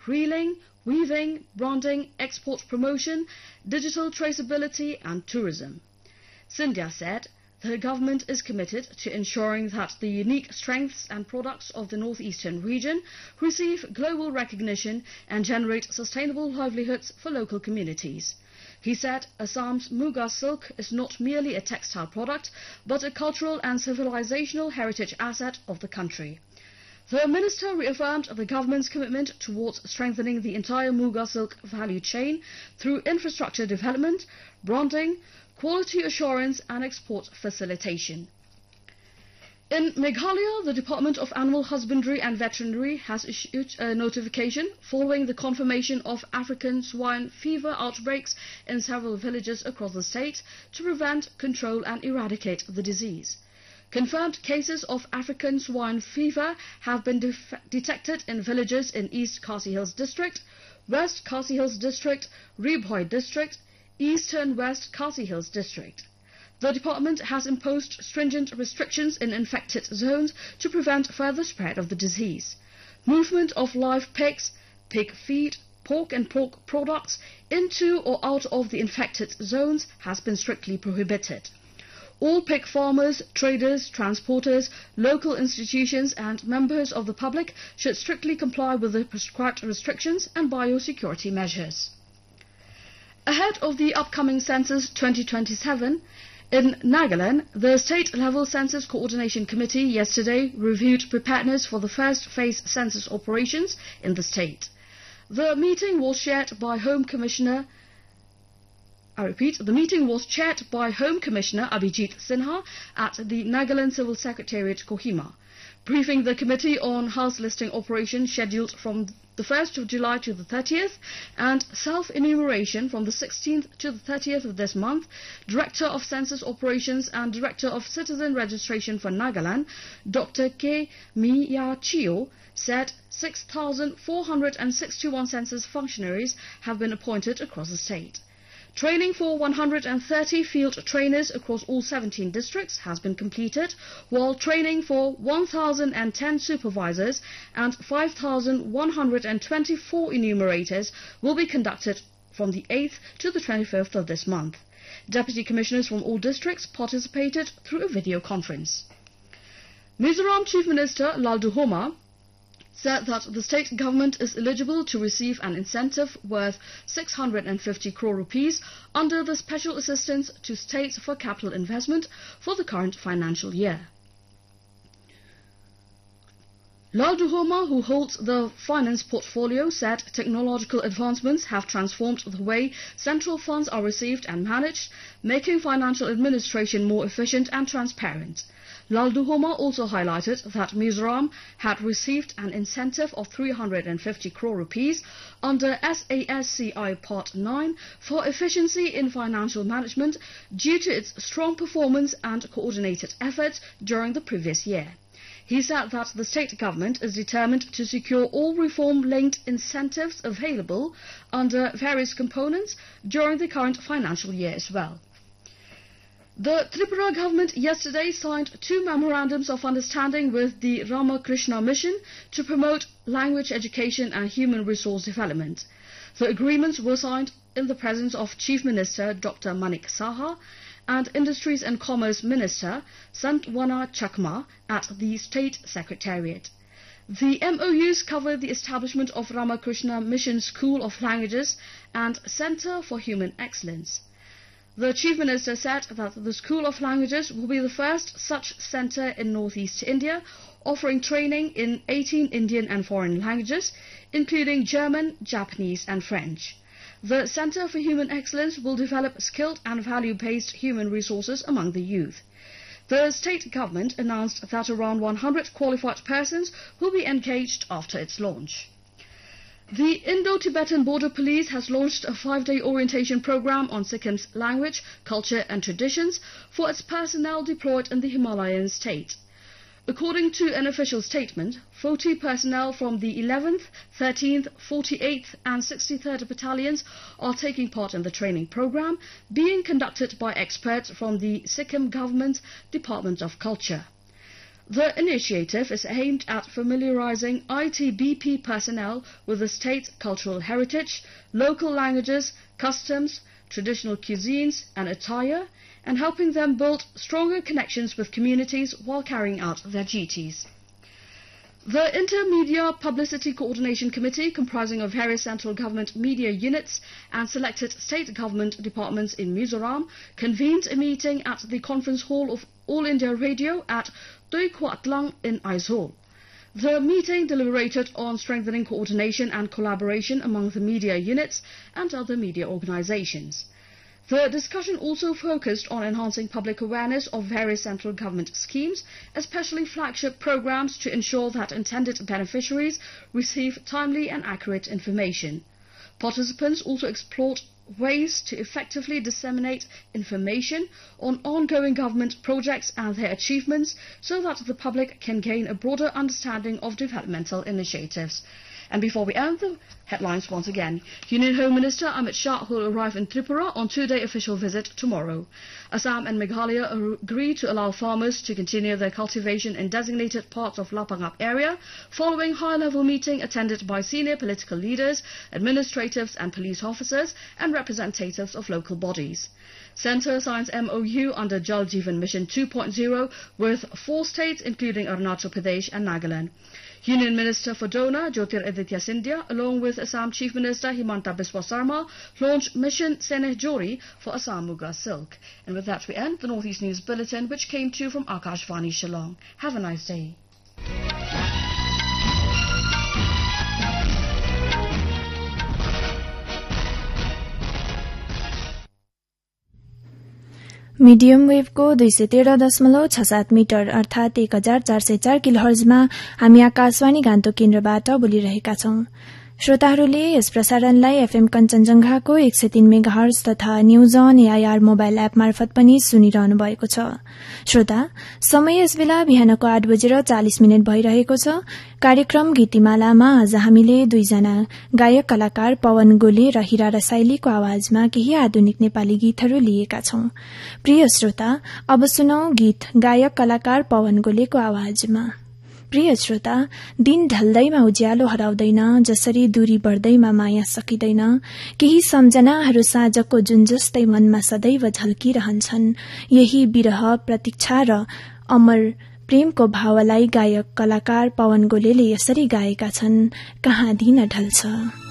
reeling, weaving, branding, export promotion, digital traceability and tourism. Scindia said the government is committed to ensuring that the unique strengths and products of the northeastern region receive global recognition and generate sustainable livelihoods for local communities. He said Assam's Muga silk is not merely a textile product, but a cultural and civilizational heritage asset of the country. The minister reaffirmed the government's commitment towards strengthening the entire Muga silk value chain through infrastructure development, branding, quality assurance and export facilitation. In Meghalaya, the Department of Animal Husbandry and Veterinary has issued a notification following the confirmation of African swine fever outbreaks in several villages across the state to prevent, control and eradicate the disease. Confirmed cases of African swine fever have been detected in villages in East Khasi Hills District, West Khasi Hills District, Ribhoi District, Eastern West Khasi Hills District. The department has imposed stringent restrictions in infected zones to prevent further spread of the disease. Movement of live pigs, pig feed, pork and pork products into or out of the infected zones has been strictly prohibited. All pig farmers, traders, transporters, local institutions and members of the public should strictly comply with the prescribed restrictions and biosecurity measures. Ahead of the upcoming census 2027, in Nagaland, the state-level Census Coordination Committee yesterday reviewed preparedness for the first phase census operations in the state. The meeting was chaired by Home Commissioner Abhijit Sinha at the Nagaland Civil Secretariat, Kohima, briefing the committee on house listing operations scheduled from the 1st of July to the 30th and self-enumeration from the 16th to the 30th of this month. Director of Census Operations and Director of Citizen Registration for Nagaland, Dr. K. Miyachio, said 6,461 census functionaries have been appointed across the state. Training for 130 field trainers across all 17 districts has been completed, while training for 1,010 supervisors and 5,124 enumerators will be conducted from the 8th to the 25th of this month. Deputy Commissioners from all districts participated through a video conference. Mizoram Chief Minister Laldu Homa said that the state government is eligible to receive an incentive worth 650 crore rupees under the Special Assistance to States for Capital Investment for the current financial year. Laldu Homa, who holds the finance portfolio, said technological advancements have transformed the way central funds are received and managed, making financial administration more efficient and transparent. Laldu Homa also highlighted that Mizoram had received an incentive of 350 crore rupees under SASCI Part 9 for efficiency in financial management due to its strong performance and coordinated efforts during the previous year. He said that the state government is determined to secure all reform-linked incentives available under various components during the current financial year as well. The Tripura government yesterday signed 2 memorandums of understanding with the Ramakrishna Mission to promote language education and human resource development. The agreements were signed in the presence of Chief Minister Dr. Manik Saha and Industries and Commerce Minister Santwana Chakma at the State Secretariat. The MOUs cover the establishment of Ramakrishna Mission School of Languages and Centre for Human Excellence. The Chief Minister said that the School of Languages will be the first such centre in Northeast India, offering training in 18 Indian and foreign languages, including German, Japanese and French. The Centre for Human Excellence will develop skilled and value-based human resources among the youth. The state government announced that around 100 qualified persons will be engaged after its launch. The Indo-Tibetan Border Police has launched a 5-day orientation program on Sikkim's language, culture and traditions for its personnel deployed in the Himalayan state. According to an official statement, 40 personnel from the 11th, 13th, 48th and 63rd Battalions are taking part in the training program, being conducted by experts from the Sikkim Government Department of Culture. The initiative is aimed at familiarizing ITBP personnel with the state's cultural heritage, local languages, customs, traditional cuisines and attire, and helping them build stronger connections with communities while carrying out their duties. The Intermedia Publicity Coordination Committee, comprising of various central government media units and selected state government departments in Mizoram, convened a meeting at the conference hall of All India Radio at Tui Khuatlang in Aizawl. The meeting deliberated on strengthening coordination and collaboration among the media units and other media organizations. The discussion also focused on enhancing public awareness of various central government schemes, especially flagship programs, to ensure that intended beneficiaries receive timely and accurate information. Participants also explored ways to effectively disseminate information on ongoing government projects and their achievements so that the public can gain a broader understanding of developmental initiatives. And before we end, the headlines once again. Union Home Minister Amit Shah will arrive in Tripura on 2-day official visit tomorrow. Assam and Meghalaya agree to allow farmers to continue their cultivation in designated parts of Lapangap area following high-level meeting attended by senior political leaders, administratives and police officers and representatives of local bodies. Centre signs MOU under Jal Jeevan Mission 2.0 with 4 states including Arunachal Pradesh and Nagaland. Union Minister for Dona, Jyotiraditya Scindia, along with Assam Chief Minister Himanta Biswa Sarma, launched Mission Seneh Jori for Assam Muga Silk. And with that we end the Northeast News Bulletin, which came to you from Akashvani Shillong. Have a nice day. Medium वेवको 213.67 metre अर्थात 1404 किलोहर्जमा हामी आकाशवाणी गान्तोक केन्द्रबाट बोलिरहेका छौं। श्रोताहरूले yes प्रसारणलाई FM कञ्चनजंघाको 103 megahertz तथा news on AIR mobile app मार्फत पनि सुनिरहनु भएको छ। श्रोता, समय यस बेला बिहानको 8:40 भइरहेको छ। कार्यक्रम गीतिमालामा आज हामीले 2 जना गायक कलाकार पवन गोले र हिरा रसाइलीको आवाजमा केही आधुनिक नेपाली गीतहरू लिएका छौं। प्रिय श्रोता, अब सुनौ गीत गायक कलाकार पवन गोलेको आवाजमा। प्रिय श्रोता, दिन ढल्दैमा उज्यालो हराउँदैन, जसरी दूरी बढ्दैमा माया सकिँदैन। केही सम्झनाहरू साँझको जुन जस्तै मनमा सदैव झल्किरहन्छन्। यही विरह, प्रतीक्षा र अमर प्रेमको भावलाई गायक कलाकार पवन गोलेले यसरी गाएका छन्, कहाँ दिन ढल्छ।